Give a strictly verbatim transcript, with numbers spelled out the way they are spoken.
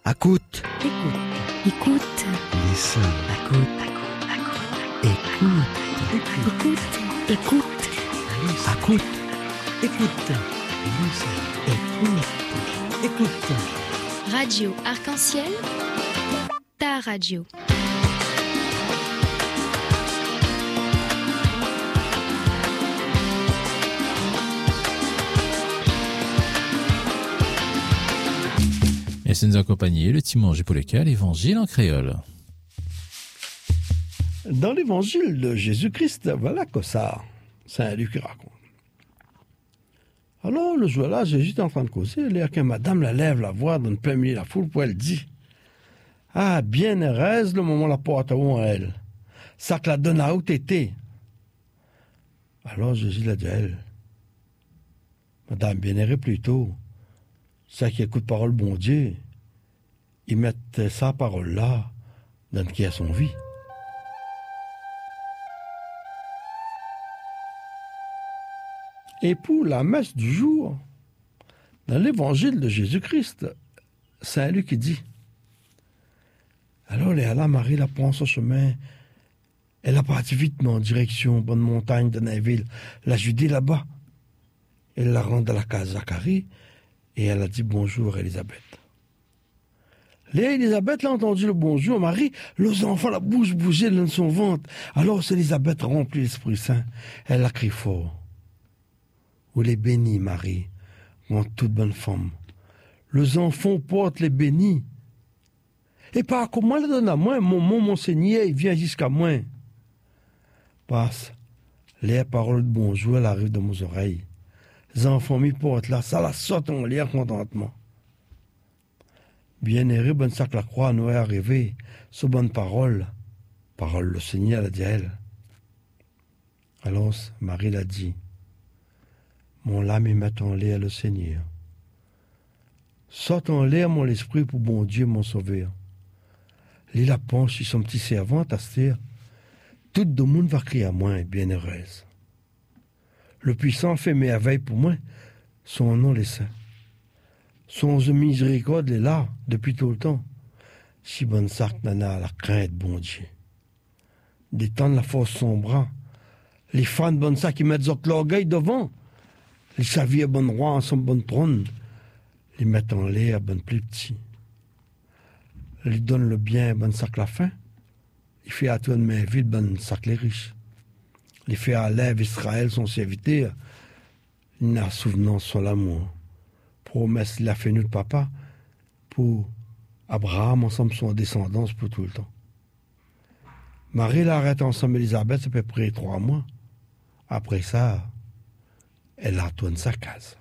Écoute. Écoute. Écoute. Listen. Écoute. Écoute. Écoute. Écoute. Écoute. Écoute. Listen. Écoute. Écoute. Radio Arc-en-Ciel, ta radio. Et c'est nous accompagner le dimanche pour lequel l'évangile en créole. Dans l'évangile de Jésus-Christ, voilà que ça, Saint Luc raconte. Alors, le jour-là, Jésus est en train de causer, il y a qu'une madame la lève la voix dans le plein milieu de la foule, pour elle dit, « Ah, bien heureuse le moment la porte où elle, ça que la donne à où t'étais. » Alors Jésus l'a dit à elle, « Madame, bien heureuse plutôt, ça qui écoute parole bon Dieu, ils mettent sa parole-là dans qui a son vie. » Et pour la messe du jour, dans l'évangile de Jésus-Christ, Saint Luc dit, alors Léa Marie la prend son chemin, elle a parti vite en direction bonne montagne de Nainville, la Judée là-bas. Elle la rend à la case Zacharie et elle a dit bonjour à Élisabeth. Léa Élisabeth l'a entendu le bonjour, Marie, les enfants la bouche bougeait dans son ventre. Alors c'est Élisabeth remplie l'Esprit Saint, elle a crié fort. Ou les bénis, Marie, en toute bonne femme. Les enfants portent les bénis. Et par comment le donne à moi, mon mon, mon Seigneur, il vient jusqu'à moi. Parce, les paroles de bonjour, elles arrivent dans mes oreilles. Les enfants m'y portent là, ça la saute en l'air contentement. Bien heureux, bonne sac la croix, nous est arrivé, ce bonne parole. Parole, le Seigneur l'a dit à elle. Alors, Marie l'a dit. Mon âme y met en l'air le Seigneur. Saute en l'air mon esprit pour bon Dieu, mon sauveur. Lis la penche sur son petit servant, Astère. Tout le monde va crier à moi, bienheureuse. Le puissant fait merveille pour moi, son nom les saints. Son miséricorde est là, depuis tout le temps. Si bonne sac nana la crainte, bon Dieu. Détendre la force son bras. Les fans de bonne sac qui mettent l'orgueil devant. Les saviers bon roi en son bon trône, les mettent en l'air bon plus petit. Les donnent le bien bon sac la fin, les fait à toi de main vide bon sac les riches. Les fait à lève Israël son serviteur, il n'a souvenance sur l'amour. Promesse il a fait nous le papa pour Abraham ensemble son descendance pour tout le temps. Marie l'arrête ensemble Élisabeth, c'est à peu près trois mois. Après ça, elle retourne sa case.